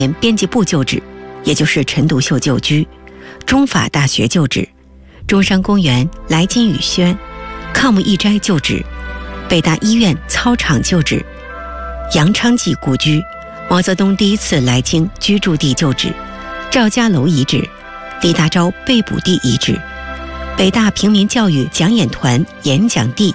编辑部旧址，也就是陈独秀旧居，中法大学旧址，中山公园来金雨轩，抗木驿斋旧址，北大医院操场旧址，杨昌济故居，毛泽东第一次来京居住地旧址，赵家楼遗址，李大钊被捕地遗址，北大平民教育讲演团演讲地